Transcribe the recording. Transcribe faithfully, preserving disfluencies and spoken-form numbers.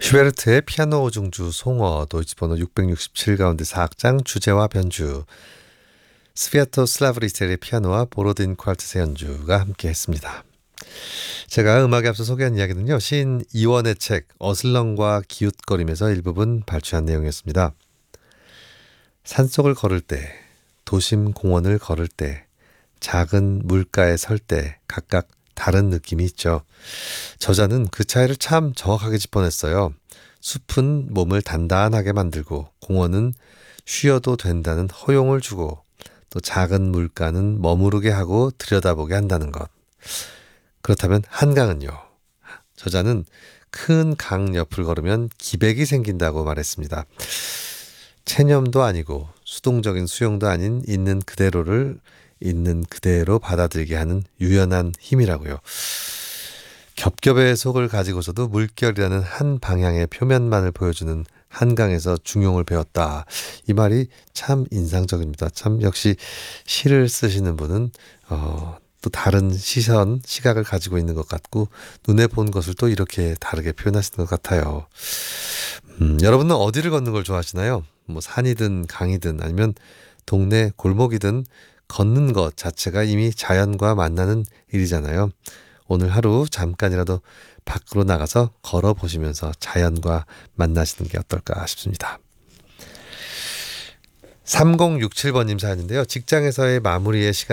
슈베르트의 피아노 오중주 송어 도이치번호 육백육십칠 가운데 사 악장 주제와 변주 스비아토 슬라브리셀의 피아노와 보로딘 퀄텟의 연주가 함께했습니다. 제가 음악에 앞서 소개한 이야기는요. 시인 이원의 책 어슬렁과 기웃거림에서 일부분 발췌한 내용이었습니다. 산속을 걸을 때, 도심 공원을 걸을 때, 작은 물가에 설 때 각각 다른 느낌이 있죠. 저자는 그 차이를 참 정확하게 짚어냈어요. 숲은 몸을 단단하게 만들고 공원은 쉬어도 된다는 허용을 주고 또 작은 물가는 머무르게 하고 들여다보게 한다는 것. 그렇다면 한강은요. 저자는 큰 강 옆을 걸으면 기백이 생긴다고 말했습니다. 체념도 아니고 수동적인 수용도 아닌 있는 그대로를 있는 그대로 받아들이게 하는 유연한 힘이라고요. 겹겹의 속을 가지고서도 물결이라는 한 방향의 표면만을 보여주는 한강에서 중용을 배웠다. 이 말이 참 인상적입니다. 참 역시 시를 쓰시는 분은 어, 또 다른 시선, 시각을 가지고 있는 것 같고 눈에 본 것을 또 이렇게 다르게 표현하시는 것 같아요. 음, 여러분은 어디를 걷는 걸 좋아하시나요? 뭐 산이든 강이든 아니면 동네 골목이든 걷는 것 자체가 이미 자연과 만나는 일이잖아요. 오늘 하루 잠깐이라도 밖으로 나가서 걸어보시면서 자연과 만나시는 게 어떨까 싶습니다. 삼공육칠 번님 사연인데요. 직장에서의 마무리의 시간